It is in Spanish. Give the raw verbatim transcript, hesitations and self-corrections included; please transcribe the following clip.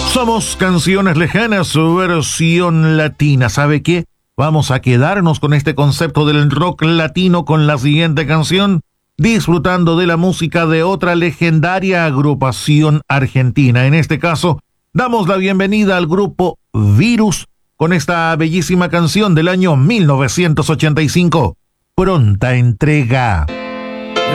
Somos Canciones Lejanas, su versión latina. ¿Sabe qué? Vamos a quedarnos con este concepto del rock latino con la siguiente canción, disfrutando de la música de otra legendaria agrupación argentina. En este caso, damos la bienvenida al grupo Virus con esta bellísima canción del año mil novecientos ochenta y cinco, Pronta Entrega.